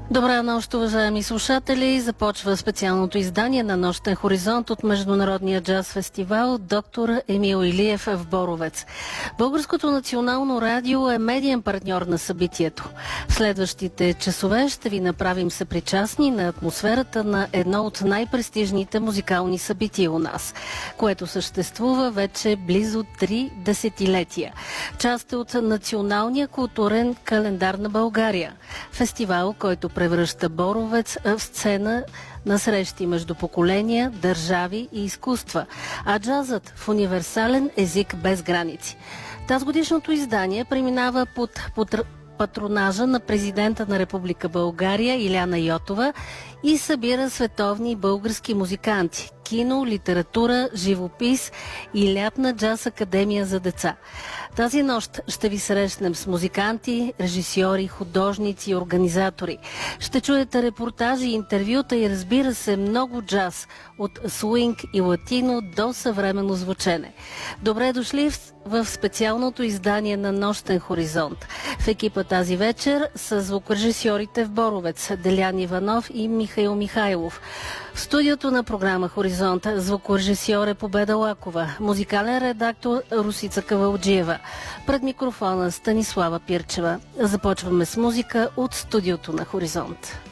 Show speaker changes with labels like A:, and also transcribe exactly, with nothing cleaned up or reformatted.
A: Добра нощ, уважаеми слушатели! Започва специалното издание на Нощен хоризонт от Международния джаз фестивал доктор Емил Илиев в Боровец. Българското национално радио е медиен партньор на събитието. В следващите часове ще ви направим съпричастни на атмосферата на едно от най-престижните музикални събития у нас, което съществува вече близо три десетилетия. Част е от националния културен календар на България. Фестивал, който превръща Боровец в сцена на срещи между поколения, държави и изкуства, а джазът в универсален език без граници. Тазгодишното издание преминава под, под патронажа на президента на Република България Иляна Йотова и събира световни български музиканти, кино, литература, живопис и лятна джаз академия за деца. Тази нощ ще ви срещнем с музиканти, режисьори, художници и организатори. Ще чуете репортажи, интервюта и, разбира се, много джаз от свинг и латино до съвременно звучене. Добре дошли в, в специалното издание на Нощен хоризонт. В екипа тази вечер са звукорежисьорите в Боровец Делян Иванов и Михаил Михайлов. В студиото на програма Хоризонт звукорежисьор е Победа Лакова, музикален редактор Русица Кавалджиева. Пред микрофона Станислава Пирчева. Започваме с музика от студиото на Хоризонт.